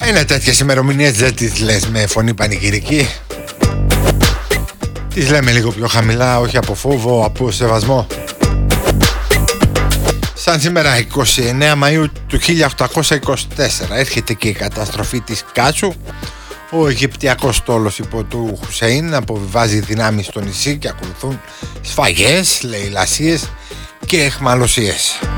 είναι τέτοιες ημερομηνίες, δεν τις λες με φωνή πανηγυρική. Τις λέμε λίγο πιο χαμηλά, όχι από φόβο, από σεβασμό. Σαν σήμερα 29 Μαΐου του 1824 έρχεται και η καταστροφή της Κάσου. Ο Αιγυπτιακός στόλος υπό του Χουσέιν αποβιβάζει δυνάμεις στο νησί και ακολουθούν σφαγές, λαιλασίες και αιχμαλωσίες.